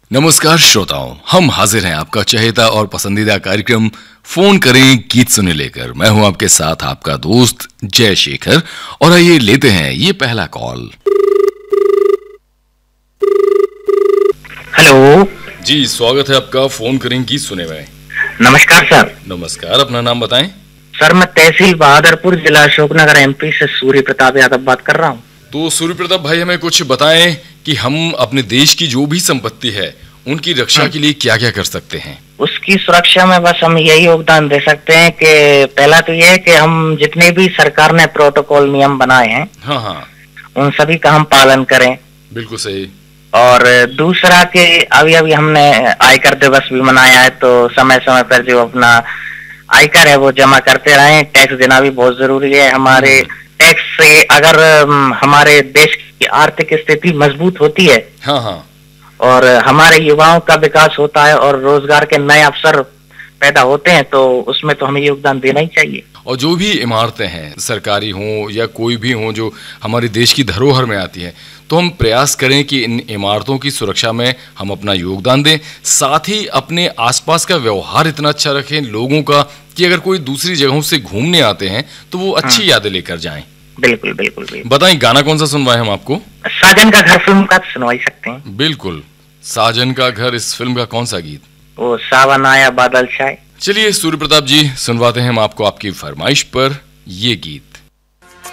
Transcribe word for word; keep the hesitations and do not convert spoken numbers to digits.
नमस्कार श्रोताओं, हम हाजिर हैं आपका चहेता और पसंदीदा कार्यक्रम फोन करें गीत सुने लेकर। मैं हूं आपके साथ आपका दोस्त जय शेखर और आइए लेते हैं ये पहला कॉल। हेलो जी, स्वागत है आपका फोन करें गीत सुने में। नमस्कार सर। नमस्कार, अपना नाम बताएं। सर मैं तहसील बहादुरपुर, जिला अशोकनगर, एमपी से सूर्य प्रताप यादव बात कर रहा हूँ। तो सूर्य प्रताप भाई, हमें कुछ बताएं कि हम अपने देश की जो भी संपत्ति है उनकी रक्षा के लिए क्या क्या कर सकते हैं। उसकी सुरक्षा में बस हम यही योगदान दे सकते हैं कि पहला तो ये है कि हम जितने भी सरकार ने प्रोटोकॉल नियम बनाए हैं, हाँ हाँ, उन सभी का हम पालन करें। बिल्कुल सही। और दूसरा कि अभी अभी हमने आयकर दिवस भी मनाया है, तो समय समय पर जो अपना आयकर है वो जमा करते रहें। टैक्स देना भी बहुत जरूरी है। हमारे टैक्स से अगर हमारे देश की आर्थिक स्थिति मजबूत होती है, हाँ हाँ, और हमारे युवाओं का विकास होता है और रोजगार के नए अवसर पैदा होते हैं, तो उसमें तो हमें योगदान देना ही चाहिए। और जो भी इमारतें हैं, सरकारी हों या कोई भी हों जो हमारे देश की धरोहर में आती है, तो हम प्रयास करें कि इन इमारतों की सुरक्षा में हम अपना योगदान दें। साथ ही अपने आसपास का व्यवहार इतना अच्छा रखें लोगों का कि अगर कोई दूसरी जगहों से घूमने आते हैं तो वो अच्छी यादें लेकर जाएं। बिल्कुल बिल्कुल बिल्कुल। बताएं, गाना कौन सा सुनवाएं हम आपको? साजन का घर फिल्म का सुनवा ही सकते हैं। बिल्कुल, साजन का घर इस फिल्म का कौन सा गीत? वो सावन आया बादल छाए। चलिए सूर्य प्रताप जी, सुनवाते हैं हम आपको आपकी फरमाइश पर ये गीत।